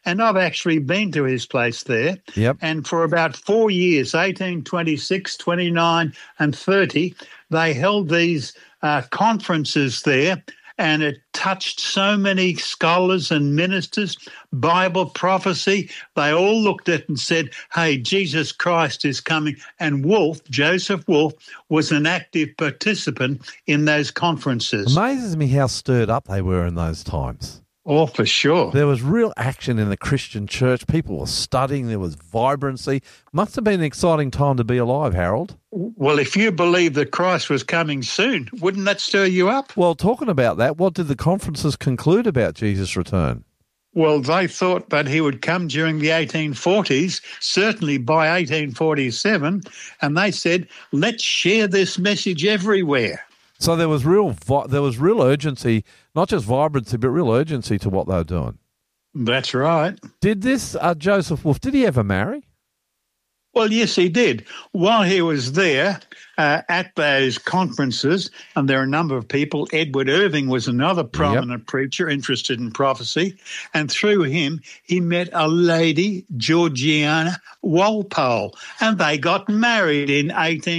And I've actually been to his place there. Yep. And for about 4 years, 1826, 29 and 30, they held these conferences there, and it touched so many scholars and ministers, Bible prophecy. They all looked at it and said, hey, Jesus Christ is coming. And Wolfe, Joseph Wolfe, was an active participant in those conferences. Amazes me how stirred up they were in those times. Oh, for sure. There was real action in the Christian church. People were studying. There was vibrancy. Must have been an exciting time to be alive, Harold. Well, if you believe that Christ was coming soon, wouldn't that stir you up? Well, talking about that, what did the conferences conclude about Jesus' return? Well, they thought that he would come during the 1840s, certainly by 1847, and they said, let's share this message everywhere. So there was real urgency, not just vibrancy, but real urgency to what they were doing. That's right. Did this Joseph Wolfe, did he ever marry? Well, yes, he did. While he was there at those conferences, and there are a number of people, Edward Irving was another prominent preacher interested in prophecy, and through him he met a lady, Georgiana Walpole, and they got married in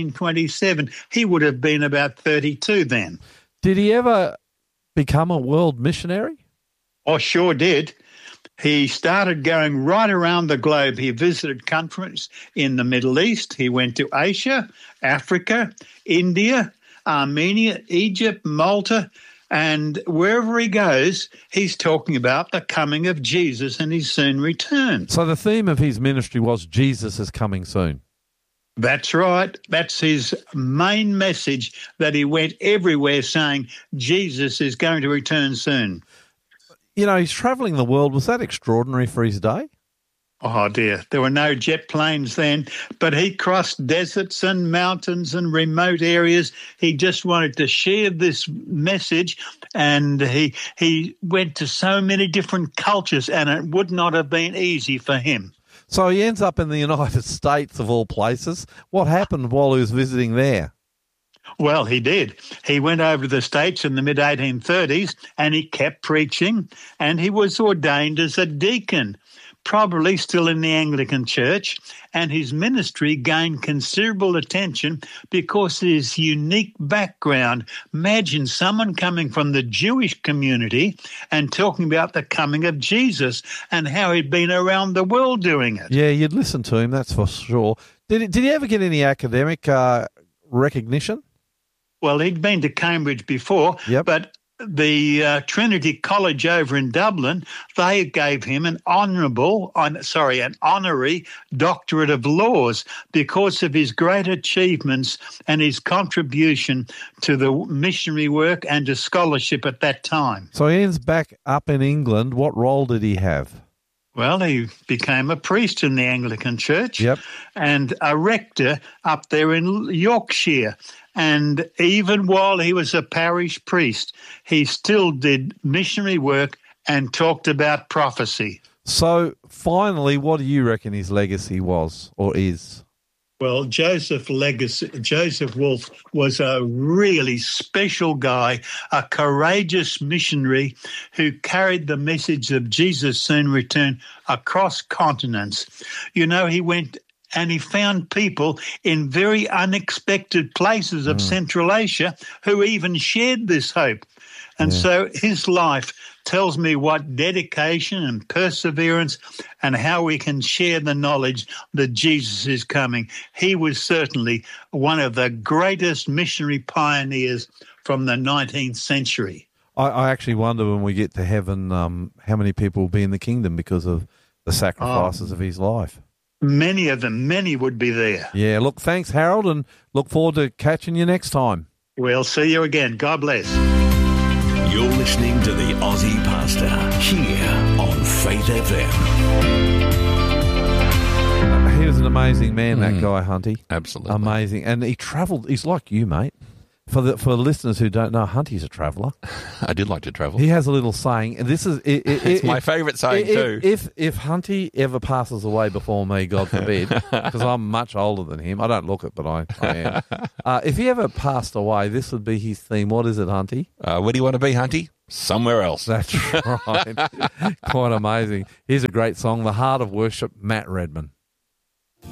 1827. He would have been about 32 then. Did he ever become a world missionary? Oh, sure did. He started going right around the globe. He visited countries in the Middle East. He went to Asia, Africa, India, Armenia, Egypt, Malta, and wherever he goes, he's talking about the coming of Jesus and his soon return. So the theme of his ministry was Jesus is coming soon. That's right. That's his main message, that he went everywhere saying Jesus is going to return soon. You know, he's travelling the world. Was that extraordinary for his day? Oh, dear. There were no jet planes then, but he crossed deserts and mountains and remote areas. He just wanted to share this message, and he went to so many different cultures, and it would not have been easy for him. So he ends up in the United States, of all places. What happened while he was visiting there? Well, he did. He went over to the States in the mid-1830s and he kept preaching, and he was ordained as a deacon, probably still in the Anglican Church, and his ministry gained considerable attention because of his unique background. Imagine someone coming from the Jewish community and talking about the coming of Jesus and how he'd been around the world doing it. Yeah, you'd listen to him, that's for sure. Did he ever get any academic recognition? Well, he'd been to Cambridge before, but the Trinity College over in Dublin, they gave him an honorary doctorate of laws because of his great achievements and his contribution to the missionary work and to scholarship at that time. So he ends back up in England. What role did he have? Well, he became a priest in the Anglican Church and a rector up there in Yorkshire. And even while he was a parish priest, he still did missionary work and talked about prophecy. So finally, what do you reckon his legacy was or is? Well, Joseph Wolfe was a really special guy, a courageous missionary who carried the message of Jesus' soon return across continents. You know, he went and he found people in very unexpected places of Central Asia who even shared this hope. And so his life tells me what dedication and perseverance and how we can share the knowledge that Jesus is coming. He was certainly one of the greatest missionary pioneers from the 19th century. I actually wonder when we get to heaven how many people will be in the kingdom because of the sacrifices of his life. Many of them, many would be there. Yeah, look, thanks, Harold, and look forward to catching you next time. We'll see you again. God bless. You're listening to the Aussie Pastor here on Faith FM. He was an amazing man, that guy, Hunty. Absolutely. Amazing. And he travelled, he's like you, mate. For listeners who don't know, Hunty's a traveller. I did like to travel. He has a little saying, and this is It's my favourite saying too. If Hunty ever passes away before me, God forbid, because I'm much older than him. I don't look it, but I am. If he ever passed away, this would be his theme. What is it, Hunty? Where do you want to be, Hunty? Somewhere else. That's right. Quite amazing. Here's a great song, The Heart of Worship, Matt Redman.